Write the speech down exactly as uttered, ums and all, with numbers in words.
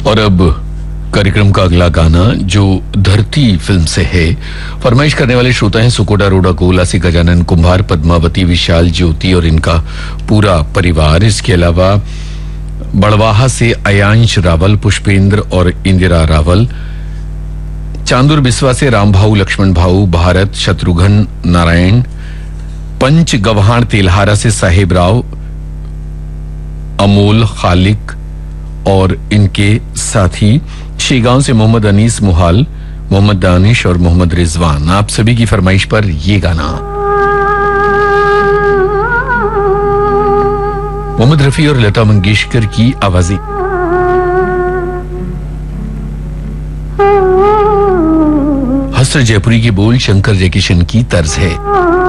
और अब कार्यक्रम का अगला गाना जो धरती फिल्म से है, फरमाइश करने वाले श्रोता हैं सुकोटा रोडा कोलासी गजानन कुंभार, पद्मावती, विशाल, ज्योति और इनका पूरा परिवार। इसके अलावा बड़वाहा से अयांश रावल, पुष्पेंद्र और इंदिरा रावल, चांदुर बिस्वा से राम भाऊ, लक्ष्मण भाऊ, भारत, शत्रुघ्न, नारायण, पंच गव्हाण तेल्हारा से साहेब राव, अमोल, खालिक और इनके साथी, शेगांव से मोहम्मद अनीस मुहाल, मोहम्मद दानिश और मोहम्मद रिजवान। आप सभी की फरमाइश पर ये गाना मोहम्मद रफी और लता मंगेशकर की आवाजें। हसर जयपुरी के बोल, शंकर जयकिशन की तर्ज है।